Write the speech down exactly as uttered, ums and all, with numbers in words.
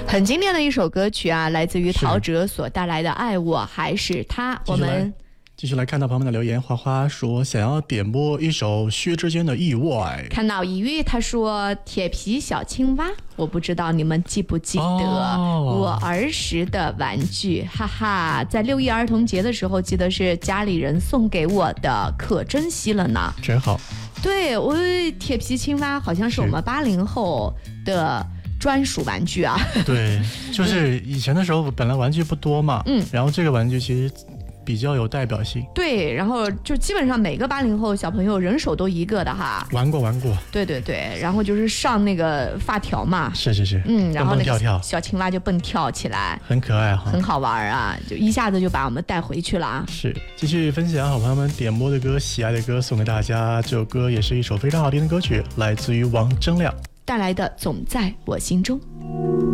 很经典的一首歌曲啊，来自于陶喆所带来的《爱我还是他》。我们继续来看到朋友们的留言，花花说想要点播一首薛之谦的《意外》。 看到一玉他说铁皮小青蛙，我不知道你们记不记得、哦、我儿时的玩具，哈哈，在六一儿童节的时候记得是家里人送给我的，可珍惜了呢， 真好。对， 我铁皮青蛙好像是我们八零后的专属玩具啊。 对，就是以前的时候本来玩具不多嘛，嗯，然后这个玩具其实比较有代表性。对， 然后就基本上每个八零后小朋友人手都一个的哈。 玩过玩过。 对对对，然后就是上那个发条嘛。 是是是。 嗯，然后那个小青蛙就蹦跳起来， 很可爱哈， 很好玩啊，就一下子就把我们带回去了啊。 是，继续分享好朋友们点播的歌，喜爱的歌送给大家。这首歌也是一首非常好听的歌曲，来自于王铮亮带来的《总在我心中》。